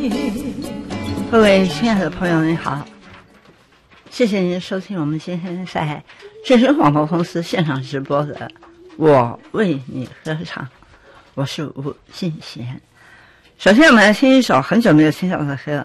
各位亲爱的朋友您好，谢谢您收听我们今天在正声广播公司现场直播的我为你歌唱，我是吴敬贤。首先我们来听一首很久没有听到的歌，